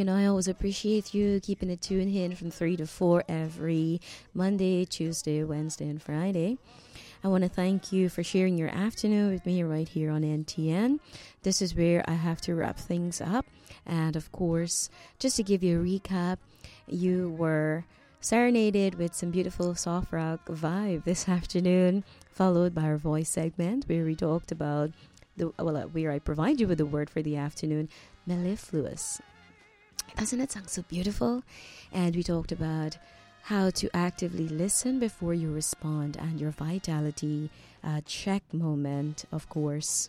I always appreciate you keeping it tuned in from 3 to 4 every Monday, Tuesday, Wednesday, and Friday. I want to thank you for sharing your afternoon with me right here on NTN. This is where I have to wrap things up. And of course, just to give you a recap, you were serenaded with some beautiful soft rock vibe this afternoon, followed by our voice segment where we talked about where I provide you with the word for the afternoon, mellifluous. Doesn't it sound so beautiful? And we talked about how to actively listen before you respond and your vitality check moment, of course.